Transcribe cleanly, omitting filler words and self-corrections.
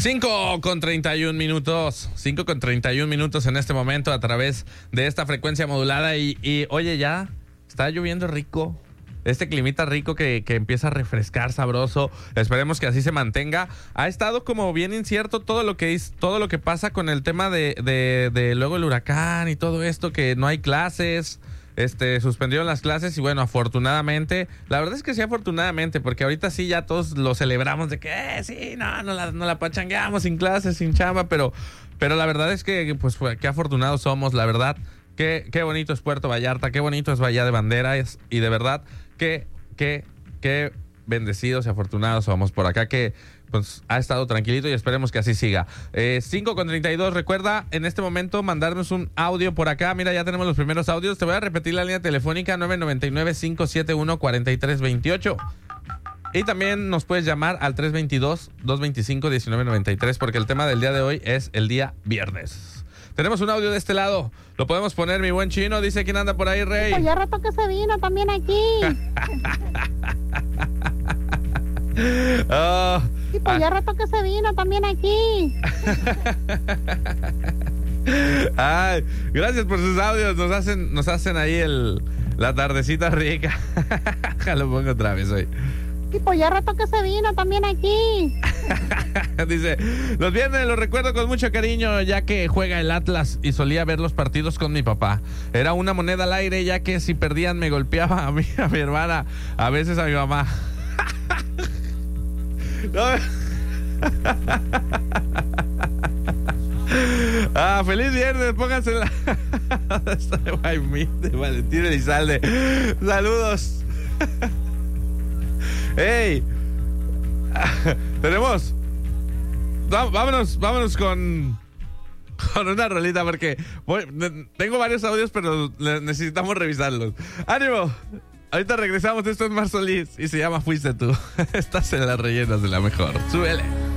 5:31. 5:31 en este momento a través de esta frecuencia modulada. Y oye, ya está lloviendo rico. Este climita rico que empieza a refrescar sabroso. Esperemos que así se mantenga. Ha estado como bien incierto todo lo que pasa con el tema de luego el huracán y todo esto, que no hay clases. Suspendieron las clases y bueno, afortunadamente, la verdad es que sí, afortunadamente, porque ahorita sí ya todos lo celebramos de que sí, no la pachangueamos sin clases, sin chamba, pero la verdad es que pues qué afortunados somos, la verdad. Qué bonito es Puerto Vallarta, qué bonito es Bahía de Banderas y de verdad qué bendecidos y afortunados somos por acá, que pues ha estado tranquilito y esperemos que así siga. 5:32, recuerda en este momento mandarnos un audio por acá. Mira, ya tenemos los primeros audios. Te voy a repetir la línea telefónica 999-571-4328. Y también nos puedes llamar al 322-225-1993 porque el tema del día de hoy es el día viernes. Tenemos un audio de este lado. Lo podemos poner, mi buen chino. Dice, ¿quién anda por ahí, Rey? Pues ya rato que se vino también aquí. Y pues ya rato que se vino también aquí. Ay, gracias por sus audios. Nos hacen ahí la tardecita rica. Lo pongo otra vez hoy. Y pues ya rato que se vino también aquí. Dice, los viernes los recuerdo con mucho cariño, ya que juega el Atlas y solía ver los partidos con mi papá. Era una moneda al aire, ya que si perdían me golpeaba a mí, a mi hermana, a veces a mi mamá. Feliz viernes, pónganse la de Valentín Elizalde. Saludos. Hey, tenemos. Vámonos con una rolita porque tengo varios audios, pero necesitamos revisarlos. ¡Ánimo! Ahorita regresamos. Esto es Mar Solís y se llama Fuiste Tú. Estás en las rellenas de la mejor. Súbele.